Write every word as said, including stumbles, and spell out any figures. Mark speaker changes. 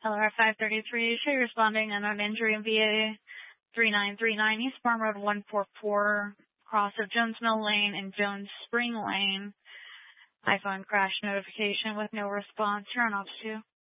Speaker 1: L R five thirty-three, show you responding unknown injury in V A three nine three nine, East Farm Road one four four, cross of Jones Mill Lane and Jones Spring Lane. iPhone crash notification with no response. You're on ops two.